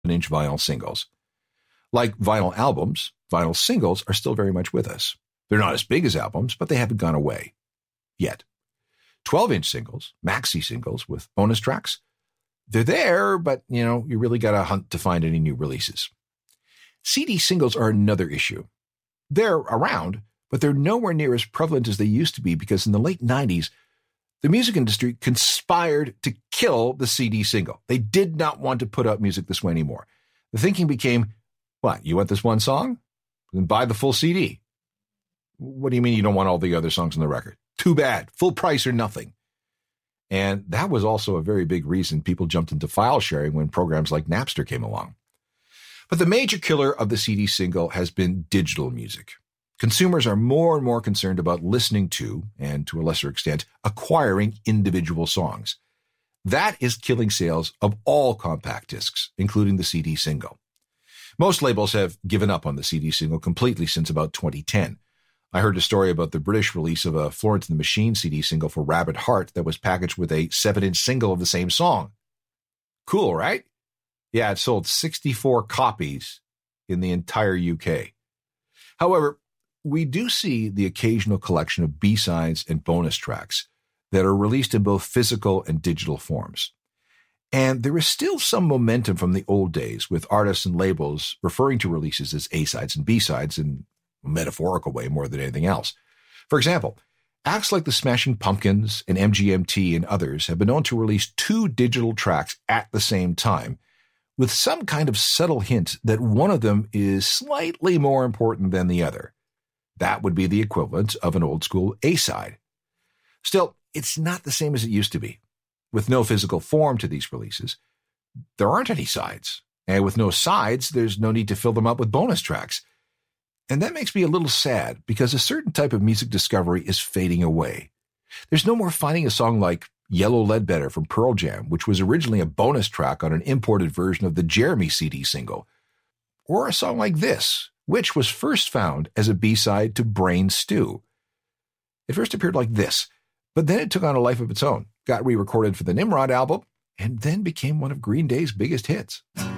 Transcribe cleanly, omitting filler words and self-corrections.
7-inch vinyl singles. Like vinyl albums, vinyl singles are still very much with us. They're not as big as albums, but they haven't gone away yet. 12-inch singles, maxi singles with bonus tracks, they're there, but, you really got to hunt to find any new releases. CD singles are another issue. They're around, but they're nowhere near as prevalent as they used to be because in the late 90s, the music industry conspired to kill the CD single. They did not want to put out music this way anymore. The thinking became, what, you want this one song? Then buy the full CD. What do you mean you don't want all the other songs on the record? Too bad. Full price or nothing. And that was also a very big reason people jumped into file sharing when programs like Napster came along. But the major killer of the CD single has been digital music. Consumers are more and more concerned about listening to, and to a lesser extent, acquiring individual songs. That is killing sales of all compact discs, including the CD single. Most labels have given up on the CD single completely since about 2010. I heard a story about the British release of a Florence and the Machine CD single for Rabbit Heart that was packaged with a 7-inch single of the same song. Cool, right? Yeah, it sold 64 copies in the entire UK. However, we do see the occasional collection of B-sides and bonus tracks that are released in both physical and digital forms. And there is still some momentum from the old days with artists and labels referring to releases as A-sides and B-sides in a metaphorical way more than anything else. For example, acts like the Smashing Pumpkins and MGMT and others have been known to release 2 digital tracks at the same time, with some kind of subtle hint that one of them is slightly more important than the other. That would be the equivalent of an old school A-side. Still, it's not the same as it used to be. With no physical form to these releases, there aren't any sides. And with no sides, there's no need to fill them up with bonus tracks. And that makes me a little sad because a certain type of music discovery is fading away. There's no more finding a song like Yellow Ledbetter from Pearl Jam, which was originally a bonus track on an imported version of the Jeremy CD single. Or a song like this, which was first found as a B-side to Brain Stew. It first appeared like this, but then it took on a life of its own, got re-recorded for the Nimrod album, and then became one of Green Day's biggest hits.